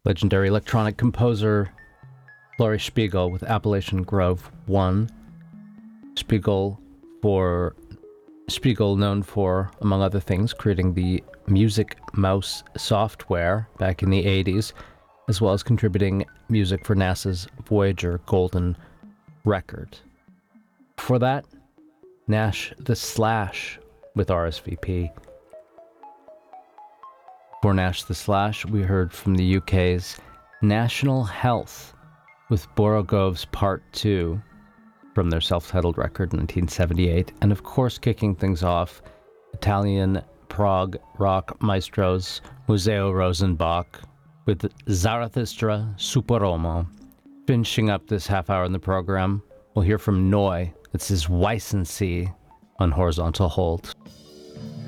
Legendary electronic composer Laurie Spiegel with Appalachian Grove 1. Spiegel known for, among other things, creating the Music Mouse software back in the 80s, as well as contributing music for NASA's Voyager Golden record. Before that, Nash the Slash with RSVP. For Nash the Slash, we heard from the UK's National Health with Borogoves Part 2 from their self-titled record in 1978. And of course, kicking things off, Italian prog rock maestros Museo Rosenbach with Zarathustra Superuomo. Finishing up this half hour in the program, we'll hear from Neu. It's his Weissensee on Horizontal Hold.